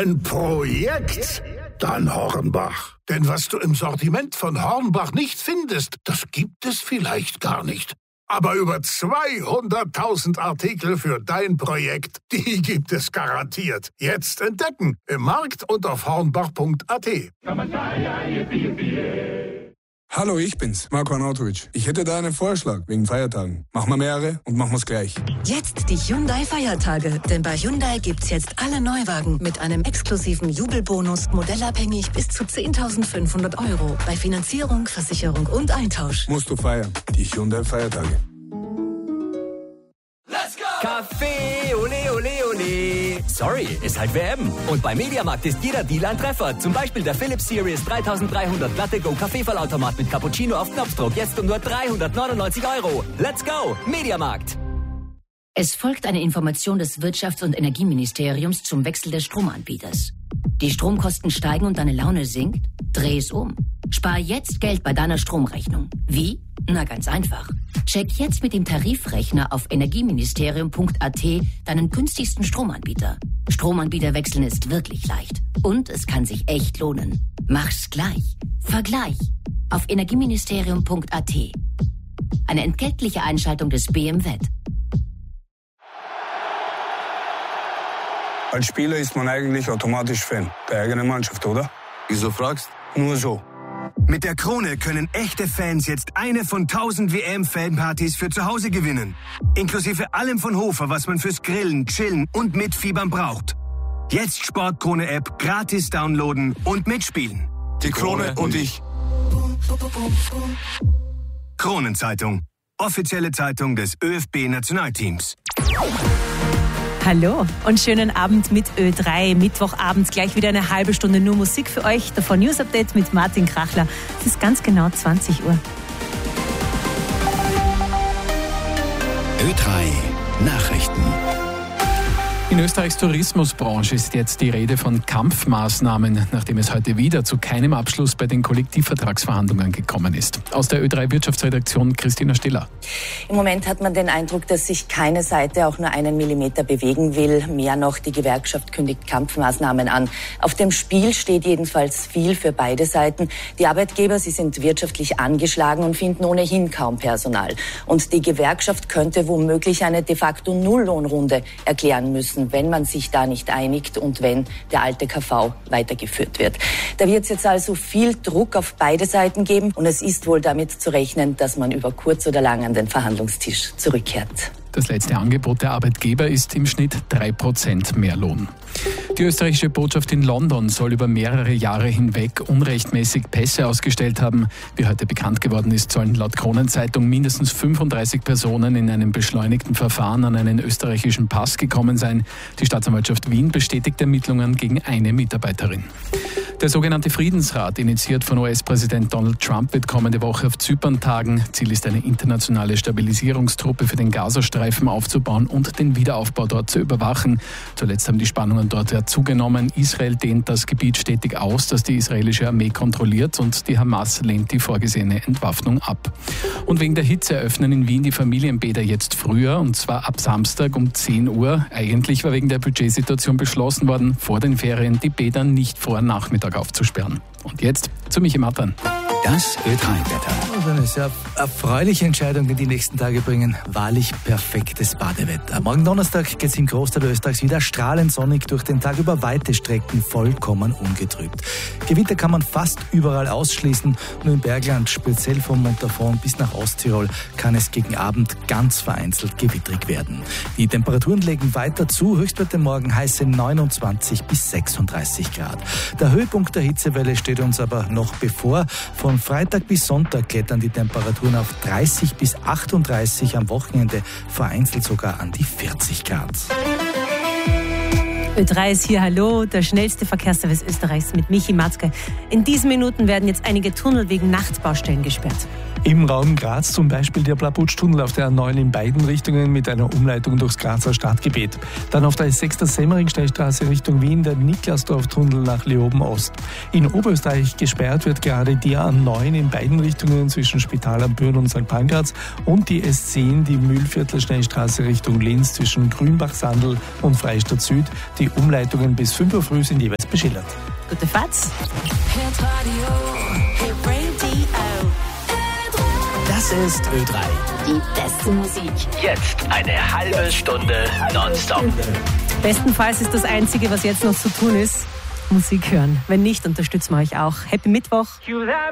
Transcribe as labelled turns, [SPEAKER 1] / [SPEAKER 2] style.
[SPEAKER 1] Dein Projekt? Dann Hornbach. Denn was du im Sortiment von Hornbach nicht findest, das gibt es vielleicht gar nicht. Aber über 200.000 Artikel für dein Projekt, die gibt es garantiert. Jetzt entdecken im Markt und auf hornbach.at.
[SPEAKER 2] Hallo, ich bin's, Marko Arnautovic. Ich hätte da einen Vorschlag wegen Feiertagen. Machen wir mehrere und machen wir's gleich.
[SPEAKER 3] Jetzt die Hyundai-Feiertage. Denn bei Hyundai gibt's jetzt alle Neuwagen mit einem exklusiven Jubelbonus, modellabhängig bis zu 10.500 €. Bei Finanzierung, Versicherung und Eintausch.
[SPEAKER 2] Musst du feiern. Die Hyundai-Feiertage.
[SPEAKER 4] Kaffee, ole, ole, ole. Sorry, ist halt WM. Und bei Mediamarkt ist jeder Deal ein Treffer. Zum Beispiel der Philips Series 3300 Latte Go Kaffeevollautomat mit Cappuccino auf Knopfdruck. Jetzt um nur 399 €. Let's go, Mediamarkt.
[SPEAKER 5] Es folgt eine Information des Wirtschafts- und Energieministeriums zum Wechsel des Stromanbieters. Die Stromkosten steigen und deine Laune sinkt? Dreh es um. Spar jetzt Geld bei deiner Stromrechnung. Wie? Na, ganz einfach. Check jetzt mit dem Tarifrechner auf energieministerium.at deinen günstigsten Stromanbieter. Stromanbieter wechseln ist wirklich leicht. Und es kann sich echt lohnen. Mach's gleich. Vergleich. Auf energieministerium.at. Eine entgeltliche Einschaltung des BMWet.
[SPEAKER 2] Als Spieler ist man eigentlich automatisch Fan der eigenen Mannschaft, oder?
[SPEAKER 6] Wieso fragst?
[SPEAKER 2] Nur so.
[SPEAKER 7] Mit der Krone können echte Fans jetzt eine von 1000 WM-Fanpartys für zu Hause gewinnen. Inklusive allem von Hofer, was man fürs Grillen, Chillen und Mitfiebern braucht. Jetzt Sportkrone-App gratis downloaden und mitspielen.
[SPEAKER 6] Die Krone und ich.
[SPEAKER 7] Kronenzeitung. Offizielle Zeitung des ÖFB-Nationalteams.
[SPEAKER 8] Hallo und schönen Abend mit Ö3. Mittwochabends gleich wieder eine halbe Stunde nur Musik für euch. Davor News Update mit Martin Krachler. Es ist ganz genau 20 Uhr.
[SPEAKER 9] Ö3 Nachrichten.
[SPEAKER 10] In Österreichs Tourismusbranche ist jetzt die Rede von Kampfmaßnahmen, nachdem es heute wieder zu keinem Abschluss bei den Kollektivvertragsverhandlungen gekommen ist. Aus der Ö3 Wirtschaftsredaktion Christina Stiller.
[SPEAKER 11] Im Moment hat man den Eindruck, dass sich keine Seite auch nur einen Millimeter bewegen will. Mehr noch, die Gewerkschaft kündigt Kampfmaßnahmen an. Auf dem Spiel steht jedenfalls viel für beide Seiten. Die Arbeitgeber, sie sind wirtschaftlich angeschlagen und finden ohnehin kaum Personal. Und die Gewerkschaft könnte womöglich eine de facto Nulllohnrunde erklären müssen, wenn man sich da nicht einigt und wenn der alte KV weitergeführt wird. Da wird es jetzt also viel Druck auf beide Seiten geben und es ist wohl damit zu rechnen, dass man über kurz oder lang an den Verhandlungstisch zurückkehrt.
[SPEAKER 10] Das letzte Angebot der Arbeitgeber ist im Schnitt 3% mehr Lohn. Die österreichische Botschaft in London soll über mehrere Jahre hinweg unrechtmäßig Pässe ausgestellt haben. Wie heute bekannt geworden ist, sollen laut Kronenzeitung mindestens 35 Personen in einem beschleunigten Verfahren an einen österreichischen Pass gekommen sein. Die Staatsanwaltschaft Wien bestätigt Ermittlungen gegen eine Mitarbeiterin. Der sogenannte Friedensrat, initiiert von US-Präsident Donald Trump, wird kommende Woche auf Zypern tagen. Ziel ist, eine internationale Stabilisierungstruppe für den Gazastreifen aufzubauen und den Wiederaufbau dort zu überwachen. Zuletzt haben die Spannungen dort zugenommen. Israel dehnt das Gebiet stetig aus, das die israelische Armee kontrolliert, und die Hamas lehnt die vorgesehene Entwaffnung ab. Und wegen der Hitze eröffnen in Wien die Familienbäder jetzt früher, und zwar ab Samstag um 10 Uhr. Eigentlich war wegen der Budgetsituation beschlossen worden, vor den Ferien die Bäder nicht vor Nachmittag aufzusperren. Und jetzt zu Michi Mattern.
[SPEAKER 9] Das Ö3-Wetter.
[SPEAKER 12] Also eine sehr erfreuliche Entscheidung, die nächsten Tage bringen. Wahrlich perfektes Badewetter. Morgen Donnerstag geht es im Großteil Österreichs wieder strahlend sonnig durch den Tag, über weite Strecken vollkommen ungetrübt. Gewitter kann man fast überall ausschließen. Nur im Bergland, speziell vom Montafon bis nach Osttirol, kann es gegen Abend ganz vereinzelt gewittrig werden. Die Temperaturen legen weiter zu. Höchstwerte morgen heiße 29 bis 36 Grad. Der Höhepunkt der Hitzewelle steht uns aber noch bevor. Von Freitag bis Sonntag klettern die Temperaturen auf 30 bis 38, am Wochenende vereinzelt sogar an die 40 Grad.
[SPEAKER 8] Ö3 ist hier, hallo, der schnellste Verkehrsservice Österreichs mit Michi Matzke. In diesen Minuten werden jetzt einige Tunnel wegen Nachtbaustellen gesperrt.
[SPEAKER 12] Im Raum Graz zum Beispiel der Blabutsch-Tunnel auf der A9 in beiden Richtungen mit einer Umleitung durchs Grazer Stadtgebiet. Dann auf der S6 Semmering-Steilstraße Richtung Wien der Niklasdorf-Tunnel nach Leoben-Ost. In Oberösterreich gesperrt wird gerade die A9 in beiden Richtungen zwischen Spital am Büren und St. Pankraz und die S10, die Mühlviertler Schnellstraße Richtung Linz zwischen Grünbach-Sandl und Freistadt Süd. Die Umleitungen bis 5 Uhr früh sind jeweils beschildert.
[SPEAKER 8] Gute Fahrt.
[SPEAKER 9] Das ist Ö3.
[SPEAKER 3] Die beste Musik.
[SPEAKER 9] Jetzt eine halbe Stunde nonstop.
[SPEAKER 8] Bestenfalls ist das Einzige, was jetzt noch zu tun ist, Musik hören. Wenn nicht, unterstützen wir euch auch. Happy Mittwoch.